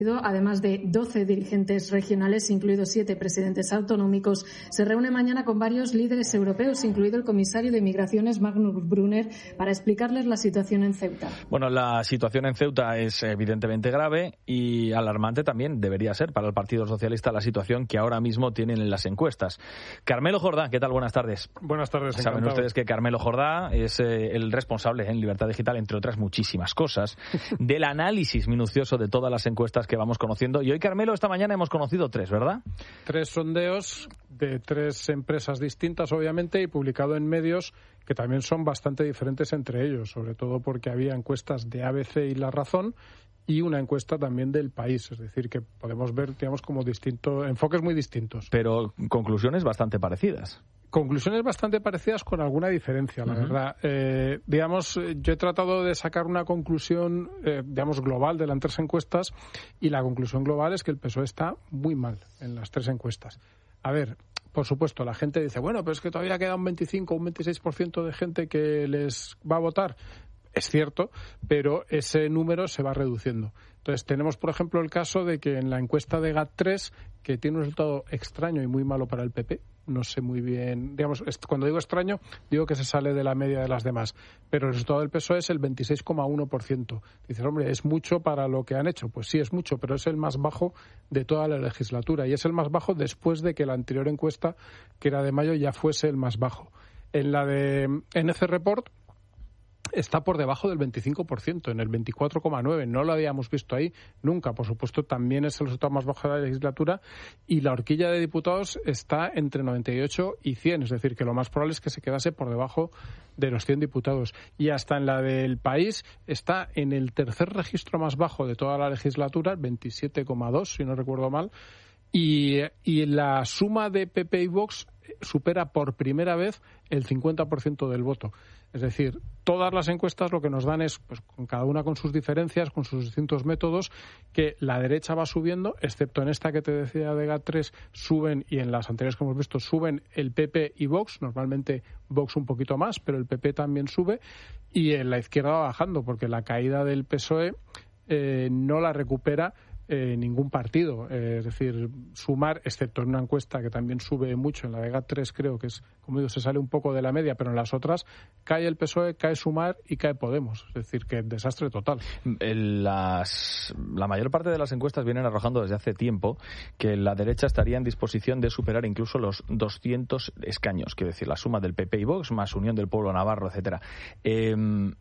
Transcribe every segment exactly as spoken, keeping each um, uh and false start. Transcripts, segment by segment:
Además de doce dirigentes regionales, incluidos siete presidentes autonómicos, se reúne mañana con varios líderes europeos, incluido el comisario de Migraciones, Magnus Brunner, para explicarles la situación en Ceuta. Bueno, la situación en Ceuta es evidentemente grave y alarmante también debería ser para el Partido Socialista la situación que ahora mismo tienen en las encuestas. Carmelo Jordá, ¿qué tal? Buenas tardes. Buenas tardes. Saben encantado. ustedes que Carmelo Jordá es eh, el responsable en Libertad Digital, entre otras muchísimas cosas, del análisis minucioso de todas las encuestas que vamos conociendo. Y hoy, Carmelo, esta mañana hemos conocido tres, ¿verdad? Tres sondeos de tres empresas distintas, obviamente, y publicado en medios que también son bastante diferentes entre ellos, sobre todo porque había encuestas de A B C y La Razón y una encuesta también del País, es decir, que podemos ver, digamos, como distintos, enfoques muy distintos. Pero conclusiones bastante parecidas. Conclusiones bastante parecidas con alguna diferencia, la uh-huh. verdad. Eh, digamos, yo he tratado de sacar una conclusión, eh, digamos, global de las tres encuestas y la conclusión global es que el P S O E está muy mal en las tres encuestas. A ver, por supuesto, la gente dice, bueno, pero es que todavía queda un veinticinco o un veintiséis por ciento de gente que les va a votar. Es cierto, pero ese número se va reduciendo. Entonces, tenemos, por ejemplo, el caso de que en la encuesta de G A T tres, que tiene un resultado extraño y muy malo para el P P, no sé muy bien, digamos, cuando digo extraño, digo que se sale de la media de las demás, pero el resultado del P S O E es el veintiséis coma uno por ciento. Dices, hombre, ¿es mucho para lo que han hecho? Pues sí, es mucho, pero es el más bajo de toda la legislatura y es el más bajo después de que la anterior encuesta, que era de mayo, ya fuese el más bajo. En la de N C Report está por debajo del veinticinco por ciento, en el veinticuatro coma nueve por ciento. No lo habíamos visto ahí nunca. Por supuesto, también es el resultado más bajo de la legislatura y la horquilla de diputados está entre noventa y ocho y cien. Es decir, que lo más probable es que se quedase por debajo de los cien diputados. Y hasta en la del País está en el tercer registro más bajo de toda la legislatura, veintisiete coma dos, si no recuerdo mal. Y, y la suma de P P y Vox supera por primera vez el cincuenta por ciento del voto. Es decir, todas las encuestas lo que nos dan es, pues, con cada una con sus diferencias, con sus distintos métodos, que la derecha va subiendo, excepto en esta que te decía de G A T tres, suben, y en las anteriores que hemos visto, suben el P P y Vox, normalmente Vox un poquito más, pero el P P también sube, y en la izquierda va bajando, porque la caída del P S O E eh, no la recupera Eh, ningún partido, eh, es decir, Sumar, excepto en una encuesta que también sube mucho, en la de G A T tres creo que es, como digo, se sale un poco de la media, pero en las otras cae el P S O E, cae Sumar y cae Podemos, es decir, que desastre total. Las, la mayor parte de las encuestas vienen arrojando desde hace tiempo que la derecha estaría en disposición de superar incluso los doscientos escaños, quiero decir, la suma del P P y Vox más Unión del Pueblo Navarro, etcétera. Eh,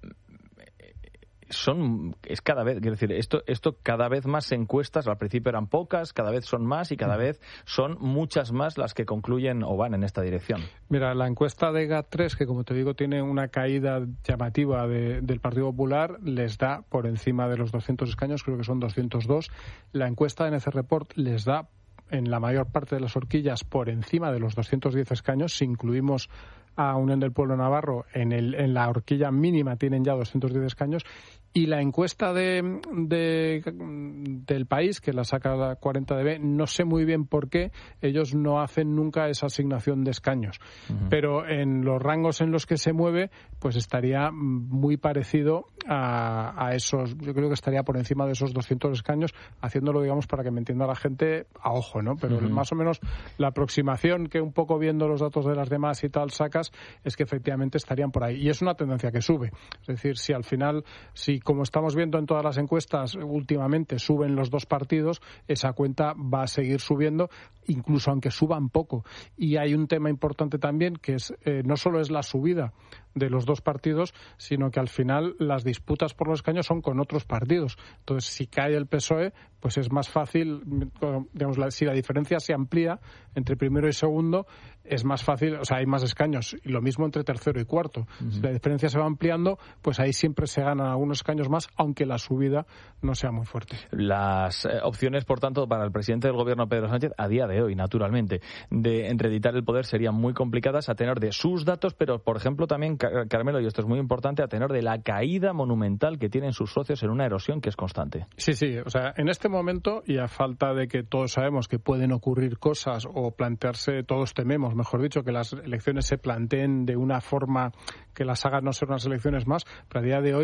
son es cada vez, quiero decir, esto esto cada vez más encuestas, al principio eran pocas, cada vez son más y cada vez son muchas más las que concluyen o van en esta dirección. Mira, la encuesta de G A T tres, que como te digo tiene una caída llamativa de, del Partido Popular, les da por encima de los doscientos escaños, creo que son doscientos dos. La encuesta de N C Report les da en la mayor parte de las horquillas por encima de los doscientos diez escaños, si incluimos a Unión del Pueblo Navarro, en, el, en la horquilla mínima tienen ya doscientos diez escaños. Y la encuesta de, de del País, que la saca la cuarenta D B, no sé muy bien por qué ellos no hacen nunca esa asignación de escaños. Uh-huh. Pero en los rangos en los que se mueve, pues estaría muy parecido a, a esos, yo creo que estaría por encima de esos doscientos escaños, haciéndolo, digamos, para que me entienda la gente a ojo, ¿no? Pero uh-huh. más o menos la aproximación que un poco viendo los datos de las demás y tal sacas es que efectivamente estarían por ahí. Y es una tendencia que sube. Es decir, si al final, si como estamos viendo en todas las encuestas últimamente suben los dos partidos, esa cuenta va a seguir subiendo, incluso aunque suban poco. Y hay un tema importante también, que es eh, no solo es la subida de los dos partidos, sino que al final las disputas por los escaños son con otros partidos. Entonces, si cae el P S O E, pues es más fácil, digamos, la, si la diferencia se amplía entre primero y segundo, es más fácil, o sea, hay más escaños, y lo mismo entre tercero y cuarto. Uh-huh. Si la diferencia se va ampliando, pues ahí siempre se ganan algunos escaños más, aunque la subida no sea muy fuerte. Las eh, opciones, por tanto, para el presidente del gobierno, Pedro Sánchez, a día de hoy, naturalmente, de reeditar el poder serían muy complicadas a tenor de sus datos, pero, por ejemplo, también, Carmelo, y esto es muy importante, a tenor de la caída monumental que tienen sus socios en una erosión que es constante. Sí, sí, o sea, en este momento, y a falta de que todos sabemos que pueden ocurrir cosas o plantearse, todos tememos, mejor dicho, que las elecciones se planteen de una forma que las hagan no ser unas elecciones más, pero a día de hoy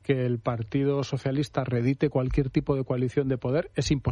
que el Partido Socialista reedite cualquier tipo de coalición de poder es imposible.